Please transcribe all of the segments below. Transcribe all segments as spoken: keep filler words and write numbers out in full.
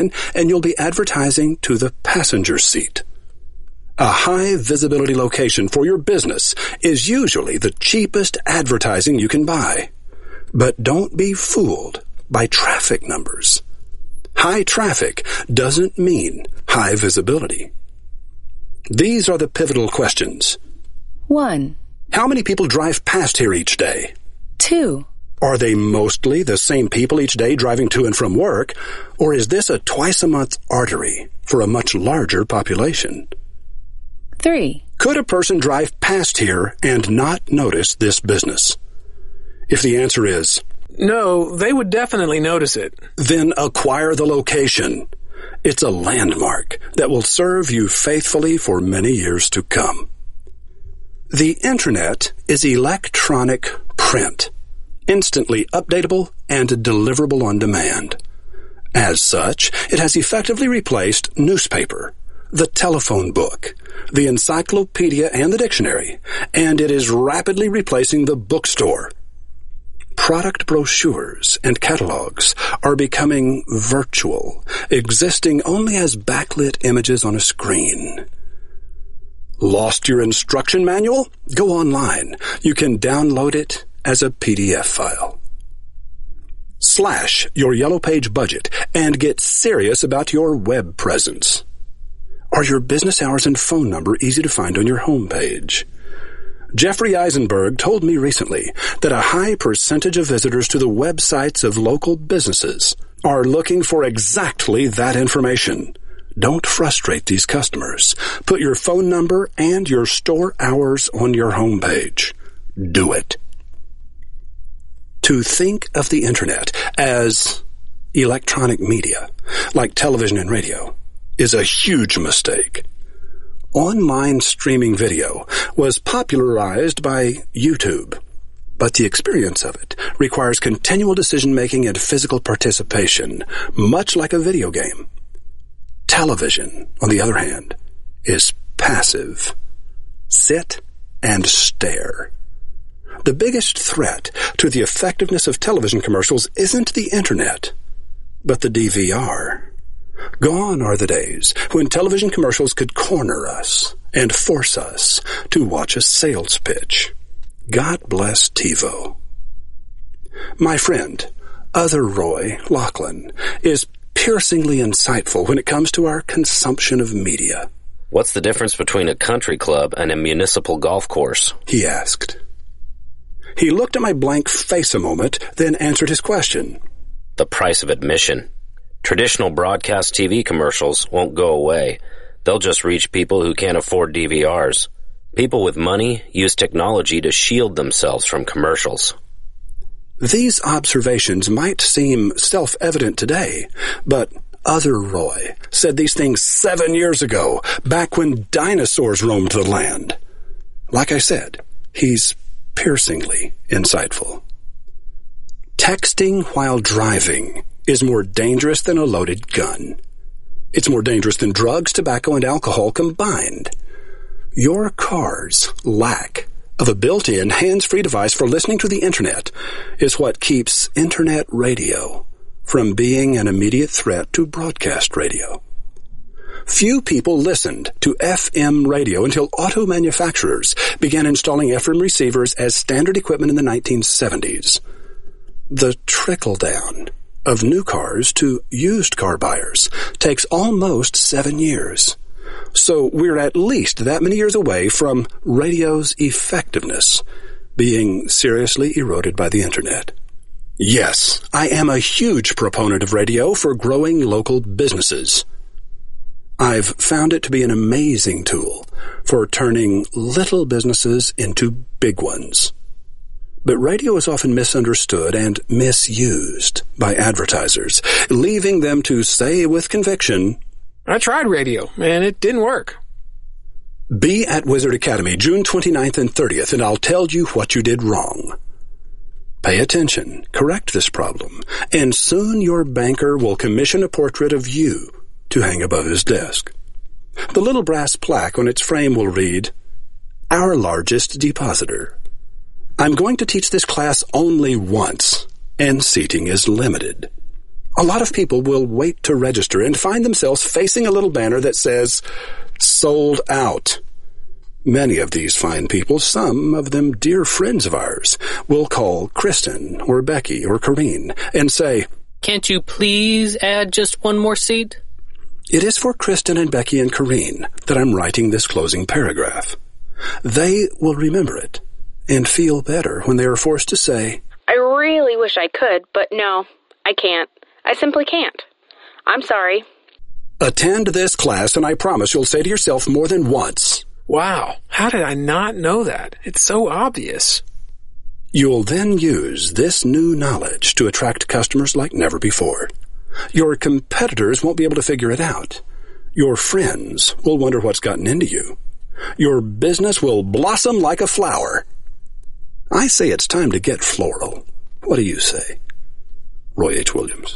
and you'll be advertising to the passenger seat. A high-visibility location for your business is usually the cheapest advertising you can buy. But don't be fooled by traffic numbers. High traffic doesn't mean high visibility. These are the pivotal questions. One. How many people drive past here each day? Two. Are they mostly the same people each day driving to and from work, or is this a twice-a-month artery for a much larger population? Three. Could a person drive past here and not notice this business? If the answer is no, they would definitely notice it. Then acquire the location. It's a landmark that will serve you faithfully for many years to come. The Internet is electronic print, instantly updatable and deliverable on demand. As such, it has effectively replaced newspaper, the telephone book, the encyclopedia and the dictionary, and it is rapidly replacing the bookstore. Product brochures and catalogs are becoming virtual, existing only as backlit images on a screen. Lost your instruction manual? Go online. You can download it as a P D F file. Slash your Yellow Page budget and get serious about your web presence. Are your business hours and phone number easy to find on your homepage? Jeffrey Eisenberg told me recently that a high percentage of visitors to the websites of local businesses are looking for exactly that information. Don't frustrate these customers. Put your phone number and your store hours on your homepage. Do it. To think of the Internet as electronic media, like television and radio, is a huge mistake. Online streaming video was popularized by YouTube, but the experience of it requires continual decision-making and physical participation, much like a video game. Television, on the other hand, is passive. Sit and stare. The biggest threat to the effectiveness of television commercials isn't the Internet, but the D V R. Gone are the days when television commercials could corner us and force us to watch a sales pitch. God bless TiVo. My friend, Other Roy Lachlan, is piercingly insightful when it comes to our consumption of media. What's the difference between a country club and a municipal golf course? He asked. He looked at my blank face a moment, then answered his question. The price of admission. Traditional broadcast T V commercials won't go away. They'll just reach people who can't afford D V Rs. People with money use technology to shield themselves from commercials. These observations might seem self-evident today, but Other Roy said these things seven years ago, back when dinosaurs roamed the land. Like I said, he's piercingly insightful. Texting while driving is more dangerous than a loaded gun. It's more dangerous than drugs, tobacco, and alcohol combined. Your car's lack of a built-in hands-free device for listening to the Internet is what keeps Internet radio from being an immediate threat to broadcast radio. Few people listened to F M radio until auto manufacturers began installing F M receivers as standard equipment in the nineteen seventies. The trickle-down of new cars to used car buyers takes almost seven years. So we're at least that many years away from radio's effectiveness being seriously eroded by the Internet. Yes, I am a huge proponent of radio for growing local businesses. I've found it to be an amazing tool for turning little businesses into big ones. But radio is often misunderstood and misused by advertisers, leaving them to say with conviction, I tried radio, and it didn't work. Be at Wizard Academy June twenty-ninth and thirtieth, and I'll tell you what you did wrong. Pay attention, correct this problem, and soon your banker will commission a portrait of you to hang above his desk. The little brass plaque on its frame will read, Our largest depositor. I'm going to teach this class only once, and seating is limited. A lot of people will wait to register and find themselves facing a little banner that says, sold out. Many of these fine people, some of them dear friends of ours, will call Kristen or Becky or Corrine and say, "Can't you please add just one more seat?" It is for Kristen and Becky and Corrine that I'm writing this closing paragraph. They will remember it and feel better when they are forced to say, "I really wish I could, but no, I can't. I simply can't. I'm sorry." Attend this class and I promise you'll say to yourself more than once, Wow, how did I not know that? It's so obvious. You'll then use this new knowledge to attract customers like never before. Your competitors won't be able to figure it out. Your friends will wonder what's gotten into you. Your business will blossom like a flower. I say it's time to get floral. What do you say? Roy H. Williams.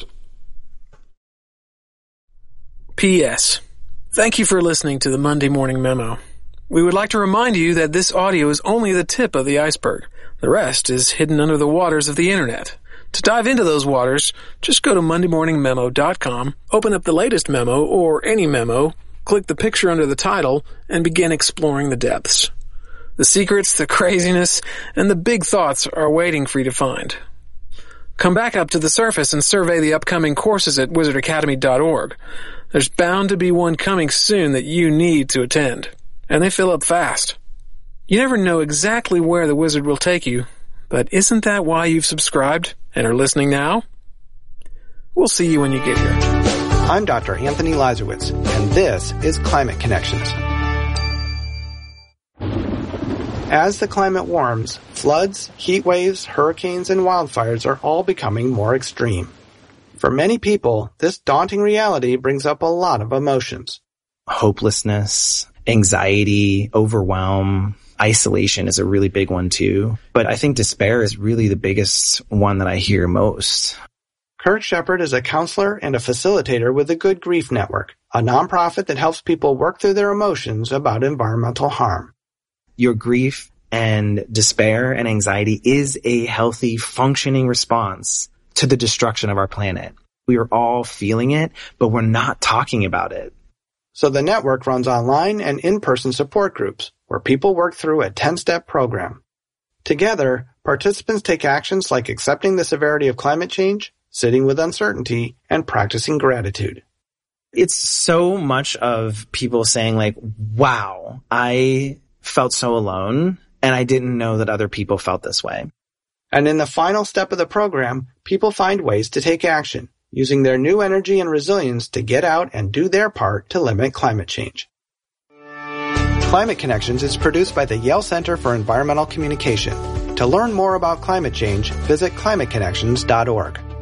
P S. Thank you for listening to the Monday Morning Memo. We would like to remind you that this audio is only the tip of the iceberg. The rest is hidden under the waters of the Internet. To dive into those waters, just go to monday morning memo dot com, open up the latest memo or any memo, click the picture under the title, and begin exploring the depths. The secrets, the craziness, and the big thoughts are waiting for you to find. Come back up to the surface and survey the upcoming courses at wizard academy dot org. There's bound to be one coming soon that you need to attend, and they fill up fast. You never know exactly where the wizard will take you, but isn't that why you've subscribed and are listening now? We'll see you when you get here. I'm Doctor Anthony Lazarowitz, and this is Climate Connections. As the climate warms, floods, heat waves, hurricanes, and wildfires are all becoming more extreme. For many people, this daunting reality brings up a lot of emotions. Hopelessness, anxiety, overwhelm, isolation is a really big one too. But I think despair is really the biggest one that I hear most. Kurt Shepard is a counselor and a facilitator with the Good Grief Network, a nonprofit that helps people work through their emotions about environmental harm. Your grief and despair and anxiety is a healthy, functioning response to the destruction of our planet. We are all feeling it, but we're not talking about it. So the network runs online and in-person support groups where people work through a ten-step program. Together, participants take actions like accepting the severity of climate change, sitting with uncertainty, and practicing gratitude. It's so much of people saying like, wow, I felt so alone, and I didn't know that other people felt this way. And in the final step of the program, people find ways to take action, using their new energy and resilience to get out and do their part to limit climate change. Climate Connections is produced by the Yale Center for Environmental Communication. To learn more about climate change, visit climate connections dot org.